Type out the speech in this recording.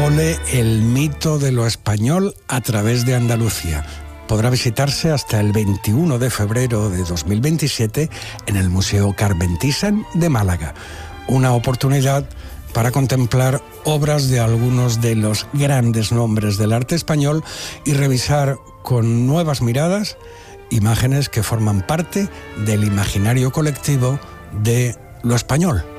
expone el mito de lo español a través de Andalucía. Podrá visitarse hasta el 21 de febrero de 2027 en el Museo Carmen Thyssen de Málaga. Una oportunidad para contemplar obras de algunos de los grandes nombres del arte español y revisar con nuevas miradas imágenes que forman parte del imaginario colectivo de lo español.